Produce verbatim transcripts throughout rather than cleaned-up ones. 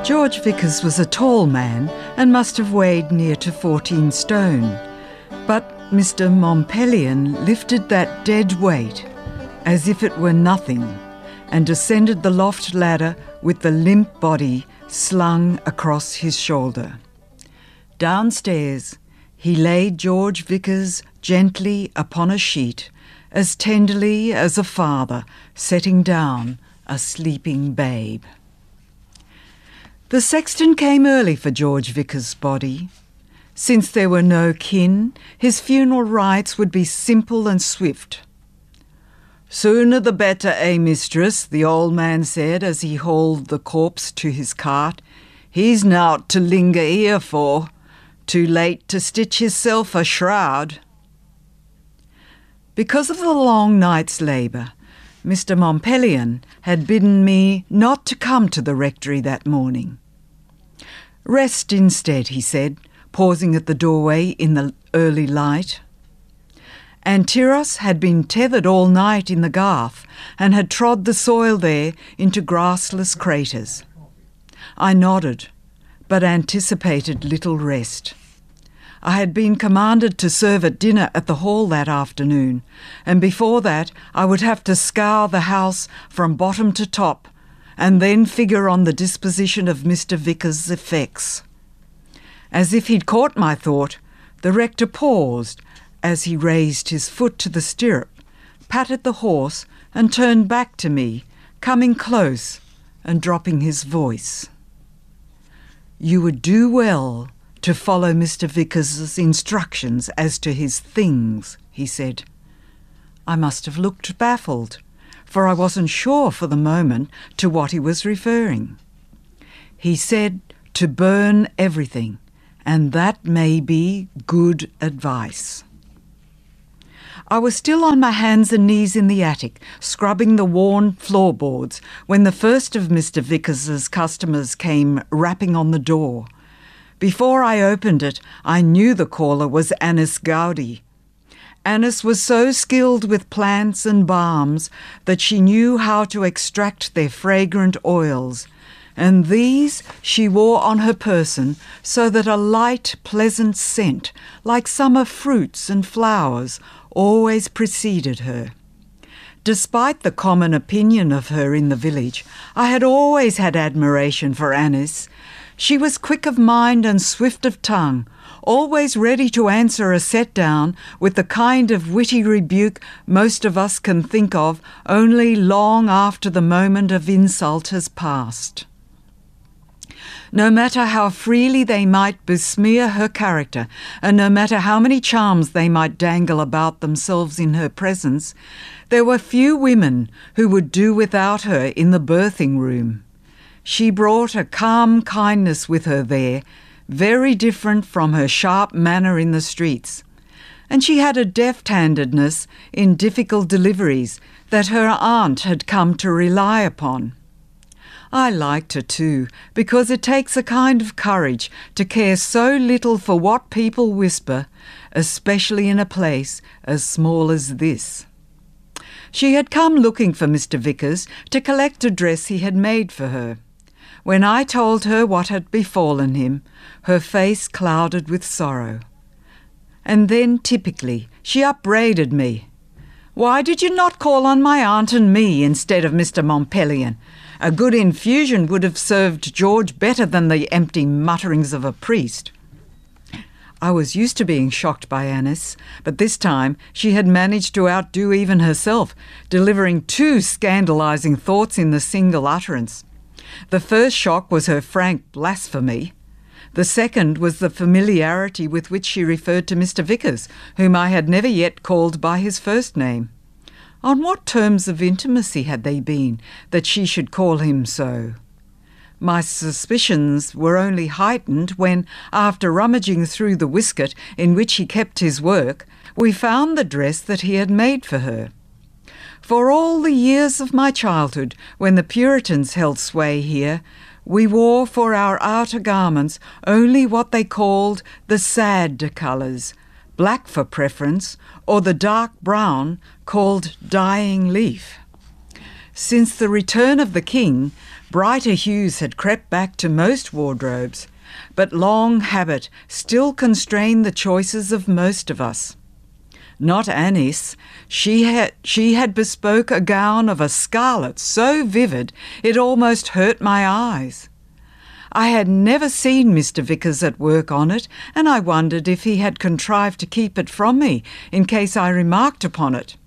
George Vickers was a tall man and must have weighed near to fourteen stone. But Mister Montpelion lifted that dead weight as if it were nothing and descended the loft ladder with the limp body slung across his shoulder. Downstairs, he laid George Vickers gently upon a sheet, as tenderly as a father setting down a sleeping babe. The sexton came early for George Vickers' body. Since there were no kin, his funeral rites would be simple and swift. "Sooner the better, eh, mistress?" the old man said as he hauled the corpse to his cart. "He's nowt to linger here for. Too late to stitch hisself a shroud." Because of the long night's labour, Mister Montpelion had bidden me not to come to the rectory that morning. "Rest instead," he said, pausing at the doorway in the early light. Antiros had been tethered all night in the garth and had trod the soil there into grassless craters. I nodded, but anticipated little rest. I had been commanded to serve at dinner at the hall that afternoon, and before that I would have to scour the house from bottom to top, and then figure on the disposition of Mister Vickers' effects. As if he'd caught my thought, the rector paused as he raised his foot to the stirrup, patted the horse, and turned back to me, coming close and dropping his voice. "You would do well to follow Mister Vickers' instructions as to his things," he said. I must have looked baffled, for I wasn't sure for the moment to what he was referring. He said to burn everything, and that may be good advice. I was still on my hands and knees in the attic, scrubbing the worn floorboards, when the first of Mister Vickers' customers came rapping on the door. Before I opened it, I knew the caller was Annis Gowdy. Annis was so skilled with plants and balms that she knew how to extract their fragrant oils, and these she wore on her person so that a light, pleasant scent, like summer fruits and flowers, always preceded her. Despite the common opinion of her in the village, I had always had admiration for Annis. She was quick of mind and swift of tongue, always ready to answer a set-down with the kind of witty rebuke most of us can think of only long after the moment of insult has passed. No matter how freely they might besmear her character, and no matter how many charms they might dangle about themselves in her presence, there were few women who would do without her in the birthing room. She brought a calm kindness with her there, very different from her sharp manner in the streets, and she had a deft-handedness in difficult deliveries that her aunt had come to rely upon. I liked her too, because it takes a kind of courage to care so little for what people whisper, especially in a place as small as this. She had come looking for Mister Vickers to collect a dress he had made for her. When I told her what had befallen him, her face clouded with sorrow. And then, typically, she upbraided me. "Why did you not call on my aunt and me instead of Mister Montpelion? A good infusion would have served George better than the empty mutterings of a priest." I was used to being shocked by Annis, but this time she had managed to outdo even herself, delivering two scandalising thoughts in the single utterance. The first shock was her frank blasphemy. The second was the familiarity with which she referred to Mister Vickers, whom I had never yet called by his first name. On what terms of intimacy had they been that she should call him so? My suspicions were only heightened when, after rummaging through the waistcoat in which he kept his work, we found the dress that he had made for her. For all the years of my childhood, when the Puritans held sway here, we wore for our outer garments only what they called the sad colours, black for preference, or the dark brown called dying leaf. Since the return of the king, Brighter hues had crept back to most wardrobes, but long habit still constrained the choices of most of us. Not Annis. She had, she had bespoke a gown of a scarlet so vivid it almost hurt my eyes. I had never seen Mister Vickers at work on it, and I wondered if he had contrived to keep it from me in case I remarked upon it.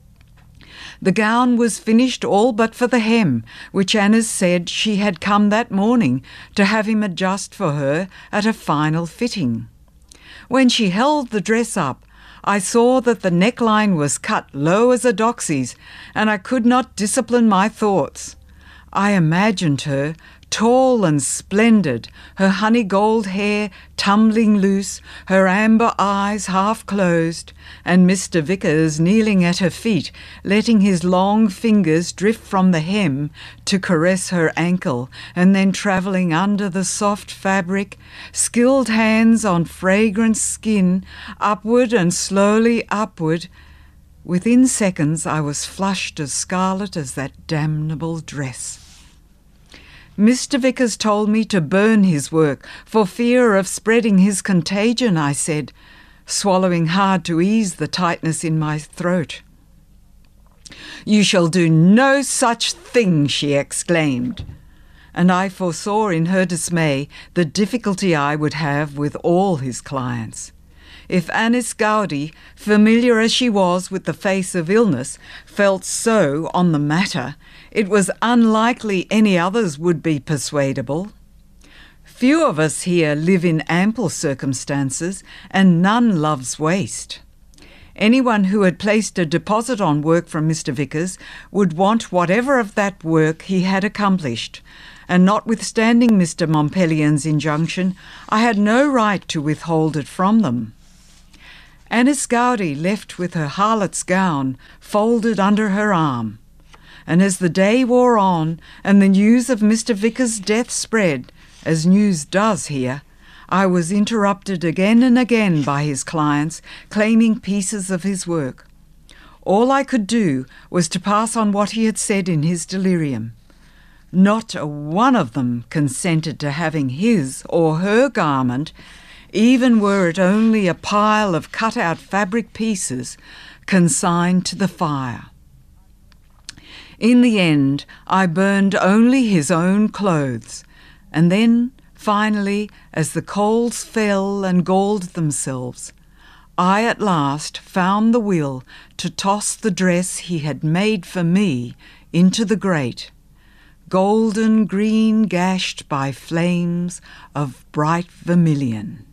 The gown was finished all but for the hem, which Annis said she had come that morning to have him adjust for her at a final fitting. When she held the dress up, I saw that the neckline was cut low as a doxy's, and I could not discipline my thoughts. I imagined her, tall and splendid, her honey gold hair tumbling loose, her amber eyes half closed, and Mister Vickers kneeling at her feet, letting his long fingers drift from the hem to caress her ankle, and then travelling under the soft fabric, skilled hands on fragrant skin, upward and slowly upward. Within seconds I was flushed as scarlet as that damnable dress. Mister Vickers told me to burn his work for fear of spreading his contagion, I said, swallowing hard to ease the tightness in my throat. "You shall do no such thing," she exclaimed, and I foresaw in her dismay the difficulty I would have with all his clients. If Annis Gowdy, familiar as she was with the face of illness, felt so on the matter, it was unlikely any others would be persuadable. Few of us here live in ample circumstances, and none loves waste. Anyone who had placed a deposit on work from Mister Vickers would want whatever of that work he had accomplished, and notwithstanding Mister Montpellier's injunction, I had no right to withhold it from them. Annis Gowdy left with her harlot's gown folded under her arm, and as the day wore on and the news of Mister Vickers' death spread, as news does here, I was interrupted again and again by his clients claiming pieces of his work. All I could do was to pass on what he had said in his delirium. Not a one of them consented to having his or her garment, even were it only a pile of cut-out fabric pieces, consigned to the fire. In the end, I burned only his own clothes, and then, finally, as the coals fell and galled themselves, I at last found the will to toss the dress he had made for me into the grate, golden green gashed by flames of bright vermilion.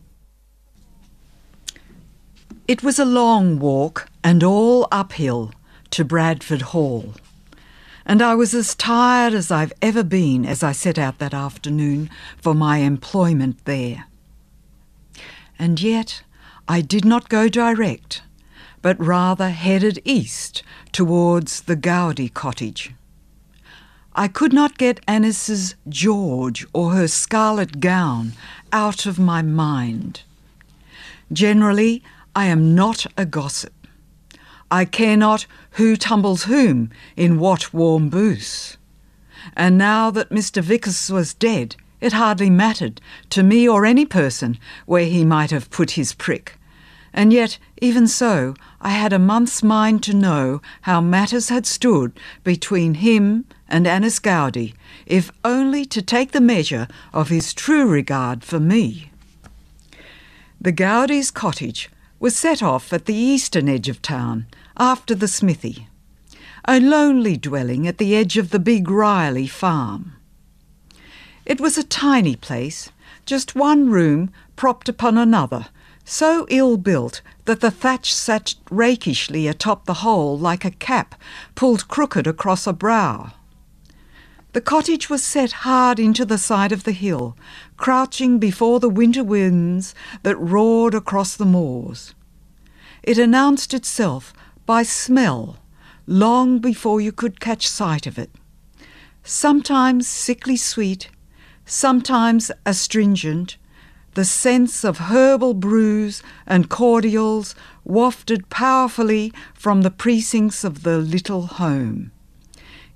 It was a long walk, and all uphill, to Bradford Hall, and I was as tired as I've ever been as I set out that afternoon for my employment there. And yet I did not go direct, but rather headed east towards the Gowdy cottage. I could not get Annis's George or her scarlet gown out of my mind. Generally, I am not a gossip. I care not who tumbles whom in what warm booth. And now that Mister Vickers was dead, it hardly mattered to me or any person where he might have put his prick. And yet, even so, I had a month's mind to know how matters had stood between him and Annis Gowdy, if only to take the measure of his true regard for me. The Gowdy's cottage was set off at the eastern edge of town, after the smithy, a lonely dwelling at the edge of the big Riley farm. It was a tiny place, just one room propped upon another, so ill-built that the thatch sat rakishly atop the whole like a cap pulled crooked across a brow. The cottage was set hard into the side of the hill, crouching before the winter winds that roared across the moors. It announced itself by smell long before you could catch sight of it, sometimes sickly sweet, sometimes astringent, the scents of herbal brews and cordials wafted powerfully from the precincts of the little home.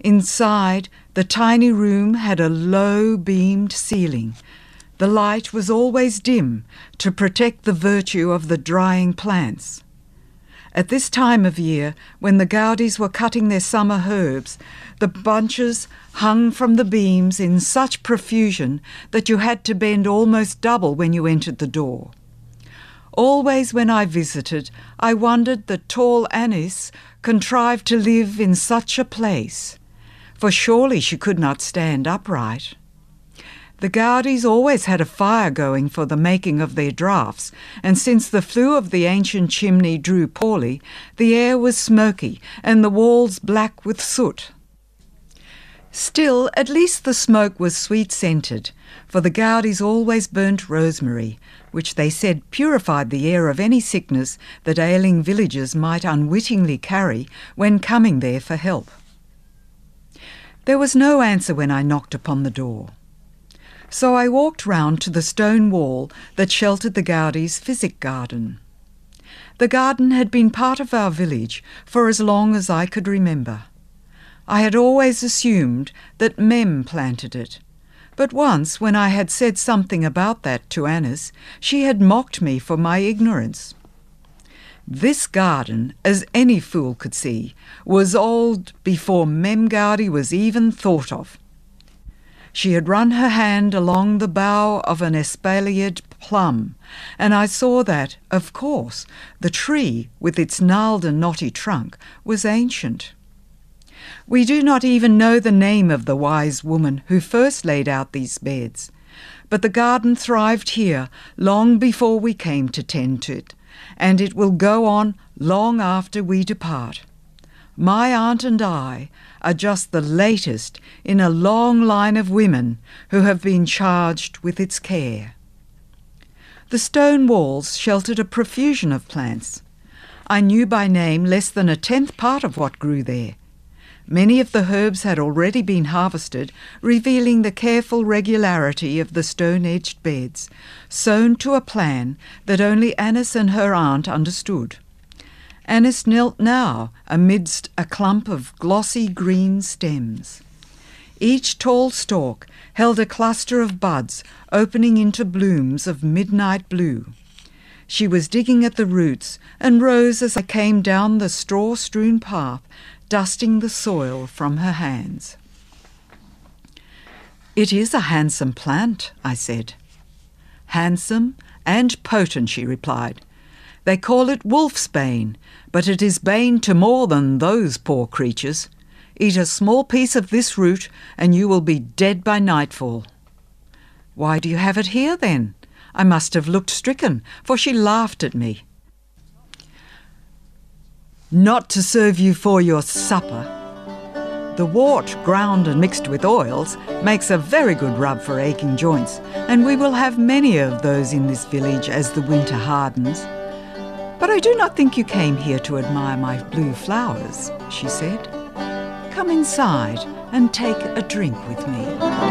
Inside, the tiny room had a low-beamed ceiling. The light was always dim to protect the virtue of the drying plants. At this time of year, when the Gaudis were cutting their summer herbs, the bunches hung from the beams in such profusion that you had to bend almost double when you entered the door. Always when I visited, I wondered that tall Annis contrived to live in such a place, for surely she could not stand upright. The Gaudis always had a fire going for the making of their draughts, and since the flue of the ancient chimney drew poorly, the air was smoky and the walls black with soot. Still, at least the smoke was sweet-scented, for the Gaudis always burnt rosemary, which they said purified the air of any sickness that ailing villagers might unwittingly carry when coming there for help. There was no answer when I knocked upon the door. So I walked round to the stone wall that sheltered the Gaudis' physic garden. The garden had been part of our village for as long as I could remember. I had always assumed that Mem planted it, but once when I had said something about that to Annis, she had mocked me for my ignorance. This garden, as any fool could see, was old before Mem Gaudi was even thought of. She had run her hand along the bough of an espaliered plum, and I saw that, of course, the tree, with its gnarled and knotty trunk, was ancient. We do not even know the name of the wise woman who first laid out these beds, but the garden thrived here long before we came to tend to it, and it will go on long after we depart. My aunt and I are just the latest in a long line of women who have been charged with its care. The stone walls sheltered a profusion of plants. I knew by name less than a tenth part of what grew there. Many of the herbs had already been harvested, revealing the careful regularity of the stone-edged beds, sown to a plan that only Annis and her aunt understood. Annis knelt now amidst a clump of glossy green stems. Each tall stalk held a cluster of buds opening into blooms of midnight blue. She was digging at the roots and rose as I came down the straw-strewn path, dusting the soil from her hands. "It is a handsome plant," I said. "Handsome and potent," she replied. "They call it wolfsbane, but it is bane to more than those poor creatures. Eat a small piece of this root and you will be dead by nightfall." "Why do you have it here then?" I must have looked stricken, for she laughed at me. "Not to serve you for your supper. The wort, ground and mixed with oils, makes a very good rub for aching joints, and we will have many of those in this village as the winter hardens. But I do not think you came here to admire my blue flowers," she said. "Come inside and take a drink with me."